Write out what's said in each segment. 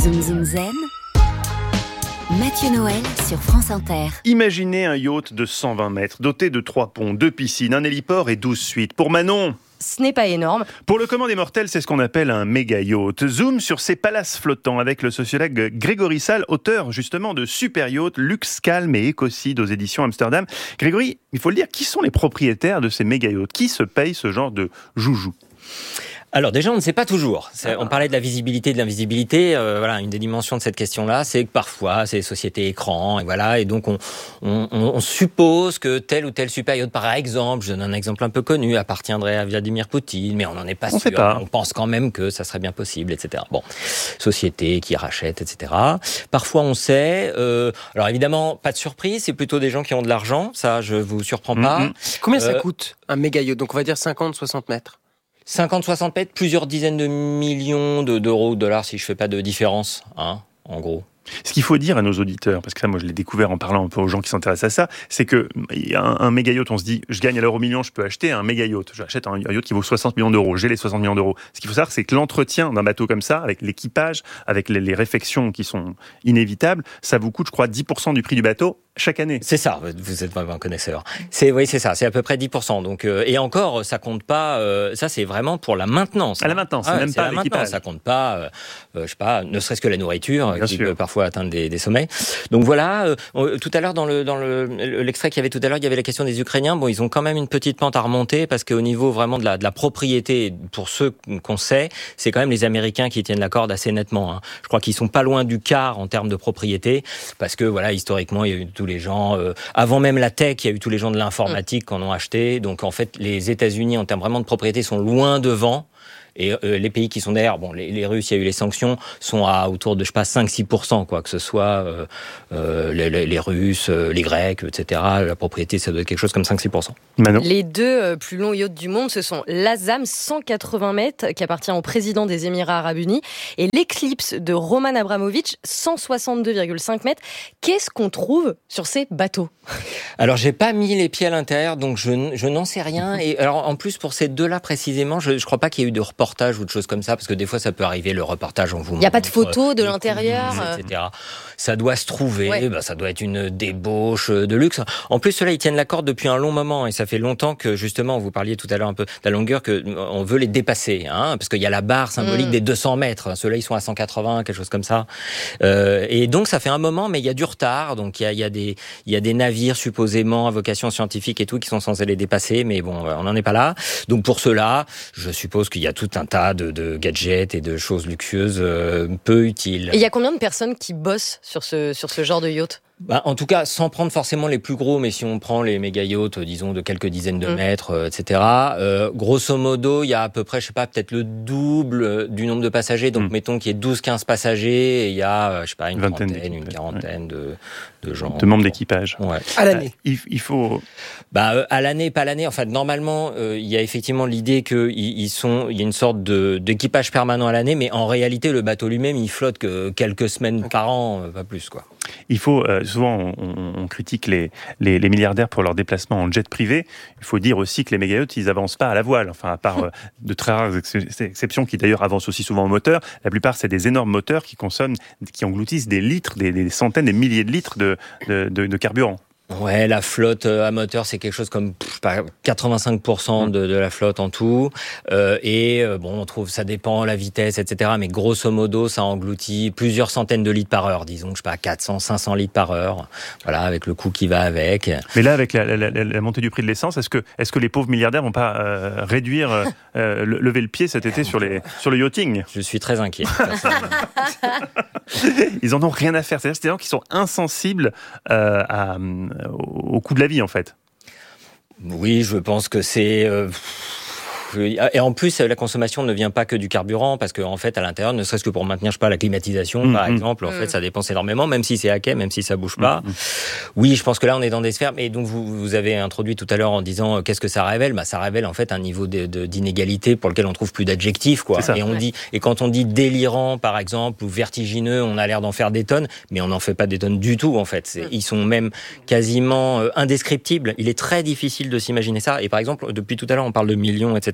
Zoom Zoom Zen, Mathieu Noël sur France Inter. Imaginez un yacht de 120 mètres, doté de 3 ponts, 2 piscines, un héliport et 12 suites. Pour Manon, ce n'est pas énorme. Pour le commun des mortels, c'est ce qu'on appelle un méga yacht. Zoom sur ces palaces flottants avec le sociologue Grégory Salles, auteur justement de Super Yacht, Luxe, Calme et Écocide aux éditions Amsterdam. Grégory, il faut le dire, qui sont les propriétaires de ces méga yachts ? Qui se paye ce genre de joujou ? Alors déjà, on ne sait pas toujours. On parlait de la visibilité, de l'invisibilité. Voilà, une des dimensions de cette question-là, c'est que parfois, c'est les sociétés écrans, et voilà, et donc on suppose que tel ou tel super yacht, par exemple, je donne un exemple un peu connu, appartiendrait à Vladimir Poutine, mais on n'en est pas sûr. On pense quand même que ça serait bien possible, etc. Bon, sociétés qui rachètent, etc. Parfois, on sait. Alors évidemment, pas de surprise, c'est plutôt des gens qui ont de l'argent. Ça, je vous surprends pas. Combien ça coûte un méga yacht ? Donc on va dire 50-60 mètres. 50-60 mètres, plusieurs dizaines de millions d'euros ou de dollars, si je fais pas de différence, hein, en gros. Ce qu'il faut dire à nos auditeurs, parce que ça, moi, je l'ai découvert en parlant un peu aux gens qui s'intéressent à ça, c'est que un méga yacht, on se dit, je gagne à l'euro million, je peux acheter un méga yacht. J'achète un yacht qui vaut 60 millions d'euros. J'ai les 60 millions d'euros. Ce qu'il faut savoir, c'est que l'entretien d'un bateau comme ça, avec l'équipage, avec les réfections qui sont inévitables, ça vous coûte, je crois, 10% du prix du bateau chaque année. C'est ça. Vous êtes vraiment un connaisseur. Oui, c'est ça. C'est à peu près 10%. Donc, et encore, ça compte pas. Ça, c'est vraiment pour la maintenance. À la maintenance, c'est même pas l'équipage. Ça compte pas. Je sais pas. Ne serait-ce que la nourriture, qui peut parfois atteindre des sommets. Donc voilà. Tout à l'heure, dans l'extrait qu'il y avait tout à l'heure, il y avait la question des Ukrainiens. Bon, ils ont quand même une petite pente à remonter parce qu'au niveau vraiment de la propriété, pour ceux qu'on sait, c'est quand même les Américains qui tiennent la corde assez nettement. Hein. Je crois qu'ils sont pas loin du quart en termes de propriété parce que voilà, historiquement, il y a eu tous les gens, avant même la tech, il y a eu tous les gens de l'informatique qui en ont acheté. Donc en fait, les États-Unis, en termes vraiment de propriété, sont loin devant. Et les pays qui sont derrière, bon, les Russes, il y a eu les sanctions, sont à autour de, je sais pas, 5-6%, quoi, que ce soit les Russes, les Grecs, etc. La propriété, ça doit être quelque chose comme 5-6%. Manon. Les deux plus longs yachts du monde, ce sont l'Azam, 180 mètres, qui appartient au président des Émirats Arabes Unis, et l'Eclipse de Roman Abramovich, 162,5 mètres. Qu'est-ce qu'on trouve sur ces bateaux ? Alors, j'ai pas mis les pieds à l'intérieur, donc je n'en sais rien. Et alors, en plus, pour ces deux-là précisément, je crois pas qu'il y ait eu de reportage ou de choses comme ça, parce que des fois ça peut arriver, le reportage on vous montre. Il n'y a pas de photos de l'intérieur, etc. Ça doit se trouver, ça doit être une débauche de luxe. En plus, ceux-là, ils tiennent la corde depuis un long moment, et ça fait longtemps que, justement, vous parliez tout à l'heure un peu de la longueur, qu'on veut les dépasser, hein, parce qu'il y a la barre symbolique des 200 mètres. Ceux-là, ils sont à 180, quelque chose comme ça. Et donc, ça fait un moment, mais il y a du retard. Donc, il y a des navires, supposément, à vocation scientifique et tout, qui sont censés les dépasser, mais bon, on n'en est pas là. Donc, pour ceux-là, je suppose qu'il y a tout un tas de gadgets et de choses luxueuses peu utiles. Et il y a combien de personnes qui bossent sur ce genre de yacht ? En tout cas, sans prendre forcément les plus gros, mais si on prend les méga yachts, disons, de quelques dizaines de mètres, etc., grosso modo, il y a à peu près, je sais pas, peut-être le double du nombre de passagers. Donc, mettons qu'il y ait 12-15 passagers, et il y a, je sais pas, une trentaine, une quarantaine de gens. De membres d'équipage. Ouais. À l'année. Il faut... à l'année, pas l'année. Enfin, normalement, il y a effectivement l'idée qu'il y a une sorte d'équipage permanent à l'année, mais en réalité, le bateau lui-même, il flotte que quelques semaines par an, pas plus, quoi. Il faut, souvent on critique les milliardaires pour leurs déplacements en jet privé. Il faut dire aussi que les méga yachts, ils avancent pas à la voile. Enfin, à part de très rares exceptions qui d'ailleurs avancent aussi souvent au moteur. La plupart, c'est des énormes moteurs qui engloutissent des litres, des centaines, des milliers de litres de carburant. Ouais, la flotte à moteur, c'est quelque chose comme 85% de la flotte en tout. On trouve, ça dépend la vitesse, etc. Mais grosso modo, ça engloutit plusieurs centaines de litres par heure, disons, je sais pas, 400, 500 litres par heure. Voilà, avec le coût qui va avec. Mais là, avec la montée du prix de l'essence, est-ce que les pauvres milliardaires vont pas lever le pied cet été sur le yachting ? Je suis très inquiet. Ils en ont rien à faire. C'est-à-dire, c'est des gens qui sont insensibles au coût de la vie, en fait. Oui, je pense que c'est... Et en plus, la consommation ne vient pas que du carburant, parce qu'en fait, à l'intérieur, ne serait-ce que pour maintenir, je sais pas, la climatisation, par exemple, en fait, ça dépense énormément, même si c'est à quai, même si ça bouge pas. Oui, je pense que là, on est dans des sphères, mais donc vous avez introduit tout à l'heure en disant qu'est-ce que ça révèle ? Ça révèle en fait un niveau d'inégalité pour lequel on trouve plus d'adjectifs, quoi. Et quand on dit délirant, par exemple, ou vertigineux, on a l'air d'en faire des tonnes, mais on n'en fait pas des tonnes du tout, en fait. Ils sont même quasiment indescriptibles. Il est très difficile de s'imaginer ça. Et par exemple, depuis tout à l'heure, on parle de millions, etc.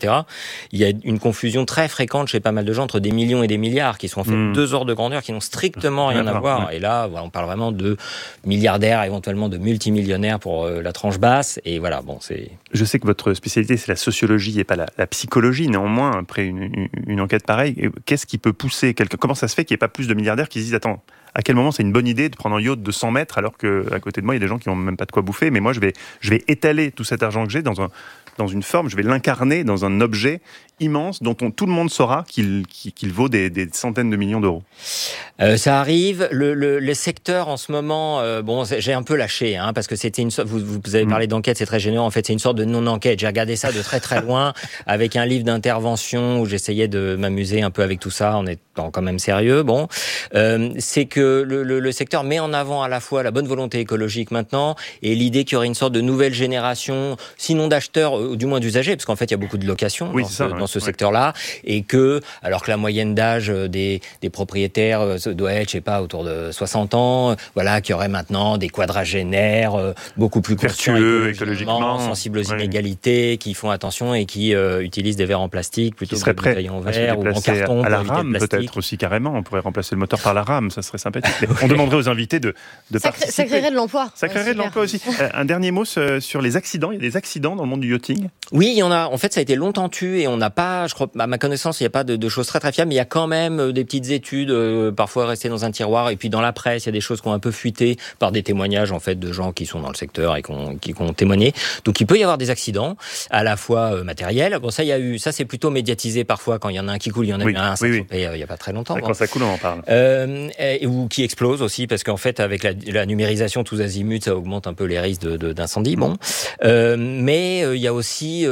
etc. Il y a une confusion très fréquente chez pas mal de gens entre des millions et des milliards, qui sont en fait deux ordres de grandeur qui n'ont strictement rien à voir. Et là, voilà, on parle vraiment de milliardaires, éventuellement de multimillionnaires pour la tranche basse. Et voilà, bon, c'est... Je sais que votre spécialité, c'est la sociologie et pas la psychologie. Néanmoins, après une enquête pareille, qu'est-ce qui peut pousser comment ça se fait qu'il n'y ait pas plus de milliardaires qui se disent « Attends, à quel moment c'est une bonne idée de prendre un yacht de 100 mètres alors qu'à côté de moi, il y a des gens qui n'ont même pas de quoi bouffer, mais moi, je vais étaler tout cet argent que j'ai dans une forme, je vais l'incarner dans un objet immense dont tout le monde saura qu'il vaut des centaines de millions d'euros. » Ça arrive. Le secteur en ce moment, j'ai un peu lâché, parce que c'était une sorte. Vous avez parlé d'enquête, c'est très généreux. En fait, c'est une sorte de non-enquête. J'ai regardé ça de très très loin avec un livre d'intervention où j'essayais de m'amuser un peu avec tout ça en étant quand même sérieux. Bon, c'est que le secteur met en avant à la fois la bonne volonté écologique maintenant et l'idée qu'il y aurait une sorte de nouvelle génération, sinon d'acheteurs, ou du moins d'usagers, parce qu'en fait, il y a beaucoup de locations dans ce secteur-là, et que, alors que la moyenne d'âge des propriétaires doit être, je sais pas, autour de 60 ans, voilà, qu'il y aurait maintenant des quadragénaires beaucoup plus vertueux écologiquement, sensibles aux inégalités, qui font attention et qui utilisent des verres en plastique plutôt que des bouteilles en verre ou en carton. À la rame, peut-être aussi carrément. On pourrait remplacer le moteur par la rame, ça serait sympathique. On demanderait aux invités de participer. Ça créerait de l'emploi. Ça créerait de l'emploi aussi. Un dernier mot sur les accidents. Il y a des accidents dans le monde du yachting ? Oui, il y en a. En fait, ça a été longtemps tu et on n'a pas, je crois, à ma connaissance, il n'y a pas de choses très très fiables, mais il y a quand même des petites études, parfois restées dans un tiroir, et puis dans la presse, il y a des choses qui ont un peu fuité par des témoignages en fait de gens qui sont dans le secteur et qui ont témoigné. Donc il peut y avoir des accidents, à la fois matériels. Bon, ça c'est plutôt médiatisé parfois quand il y en a un qui coule, il y en a eu un, il y a pas très longtemps. Quand ça coule, on en parle. Ou qui explose aussi, parce qu'en fait, avec la numérisation tous azimuts, ça augmente un peu les risques d'incendie. Bon, mais il y a aussi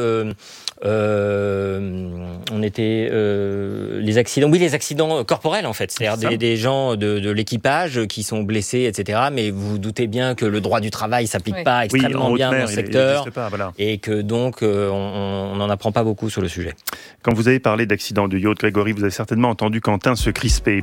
les accidents corporels en fait, c'est-à-dire des gens de l'équipage qui sont blessés, etc. Mais vous doutez bien que le droit du travail s'applique pas extrêmement bien dans le secteur, et que donc on n'en apprend pas beaucoup sur le sujet. Quand vous avez parlé d'accident de yacht, Grégory, vous avez certainement entendu Quentin se crisper.